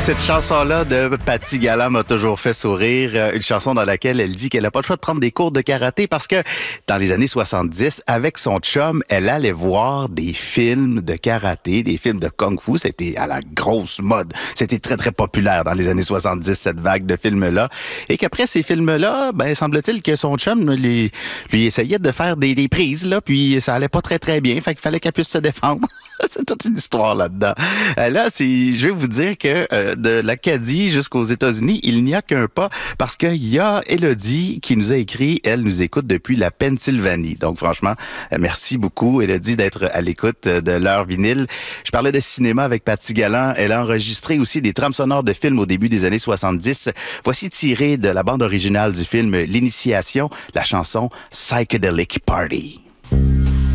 Cette chanson-là de Paty Galland m'a toujours fait sourire. Une chanson dans laquelle elle dit qu'elle n'a pas le choix de prendre des cours de karaté parce que dans les années 70, avec son chum, elle allait voir des films de karaté, des films de kung-fu. C'était à la grosse mode. C'était très, très populaire dans les années 70, cette vague de films-là. Et qu'après ces films-là, semble-t-il que son chum lui essayait de faire des prises, là, puis ça allait pas très, très bien. Fait qu'il fallait qu'elle puisse se défendre. C'est toute une histoire là-dedans. Là, je vais vous dire que de l'Acadie jusqu'aux États-Unis, il n'y a qu'un pas parce qu'il y a Élodie qui nous a écrit. Elle nous écoute depuis la Pennsylvanie. Donc, franchement, merci beaucoup, Élodie, d'être à l'écoute de l'heure vinyle. Je parlais de cinéma avec Paty Galland. Elle a enregistré aussi des trames sonores de films au début des années 70. Voici tiré de la bande originale du film L'Initiation, la chanson Psychedelic Party.